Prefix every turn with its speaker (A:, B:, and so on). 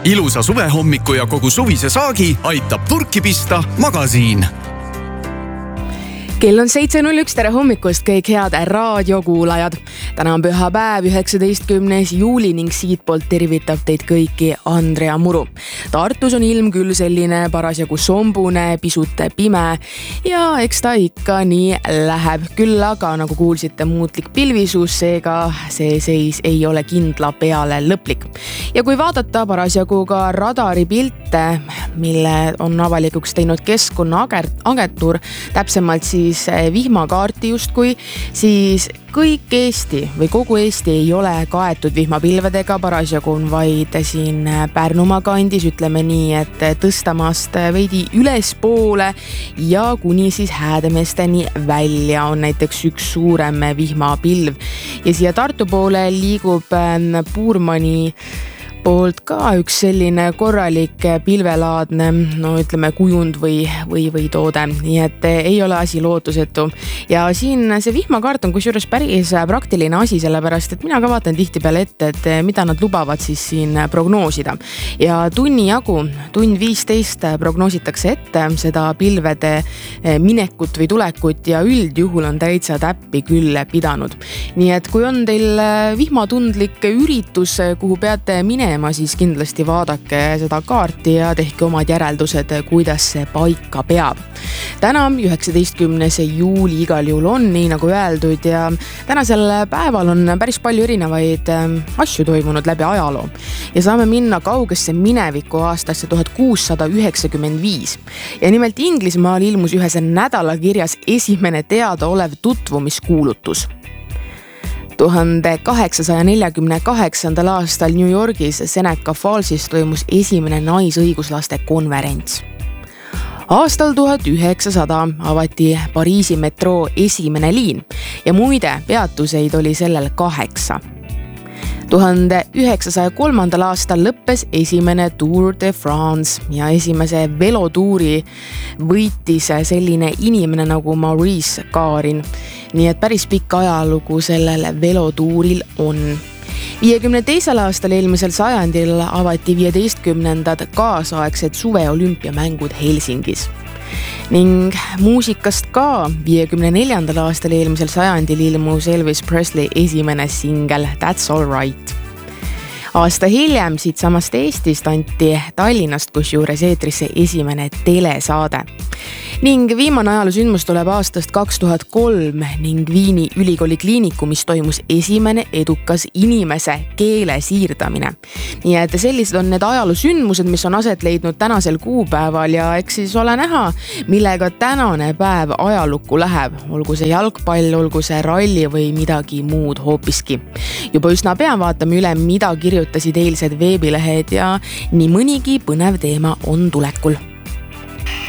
A: Ilusa suvehommiku ja kogu suvise saagi aitab turki pista Magasiin.
B: Kell on 7.01, tere hommikust kõik head raadiokuulajad. Täna on pühapäev, 19. juuli ning siitpoolt tervitab teid kõiki Andrea Muru. Tartus on ilm küll selline parasjagu sombune, pisut pime ja eks ta ikka nii läheb. Küll aga, nagu kuulsite, muutlik pilvisus, seega see seis ei ole kindla peale lõplik. Ja kui vaadata parasjagu ka radari pilte, mille on avalikuks teinud Keskkonnaagentuur, täpsemalt siis vihmakaarti justkui, siis kõik Eesti või kogu Eesti ei ole kaetud vihmapilvedega, parasjagu on vaid siin Pärnumaa kandis, ütleme nii, et Tõstamaast veidi ülespoole ja kuni siis Häädemeesteni välja on näiteks üks suurem vihmapilv. Ja siia Tartu poole liigub Puurmani poolt ka üks selline korralik pilvelaadne, no ütleme kujund või toode, nii et ei ole asi lootusetu. Ja siin see vihmakaart on kusjuures päris praktiline asi, sellepärast, et mina ka vaatan tihtipeale ette, et mida nad lubavad siis siin prognoosida. Ja tunni jagu, tund 15 prognoositakse ette seda pilvede minekut või tulekut ja üldjuhul on täitsa täppi küll pidanud. Nii et kui on teil vihmatundlik üritus, kuhu peate minema, siis kindlasti vaadake seda kaarti ja tehke omad järeldused, kuidas see paika peab. Täna 19. juuli igal juhul on, nii nagu öeldud, ja tänasel päeval on päris palju erinevaid asju toimunud läbi ajaloo. Ja saame minna kaugesse mineviku aastasse 1695. Ja nimelt Inglismaal ilmus ühes nädalakirjas esimene teadaolev tutvumiskuulutus. 1848. aastal New Yorgis Seneca Fallsis toimus esimene naisõiguslaste konverents. Aastal 1900 avati Pariisi metroo esimene liin ja muide peatuseid oli sellel 8. 1903. aastal lõppes esimene Tour de France ja esimese velotuuri võitis selline inimene nagu Maurice Garin. Nii et päris pikk ajalugu sellel velotuuril on. 52. aastal eelmisel sajandil avati 15. kaasaegsed suveolümpiamängud Helsingis. Ning muusikast ka 54. aastal eelmisel sajandil ilmus Elvis Presley esimene singel That's All Right. Aasta hiljem siit samast Eestist anti Tallinnast kusjuures eetrisse esimene telesaade. Ning viimane ajalosündmus tuleb aastast 2003 ning Viini ülikooli kliinikumis toimus esimene edukas inimese keele siirdamine. Nii et sellised on need ajalosündmused, mis on aset leidnud tänasel kuupäeval ja eks siis ole näha, millega tänane päev ajalukku läheb. Olgu see jalgpall, olgu see ralli või midagi muud hoopiski. Juba üsna pea vaatame üle, mida kirjutasid eilsed veebilehed ja nii mõnigi põnev teema on tulekul.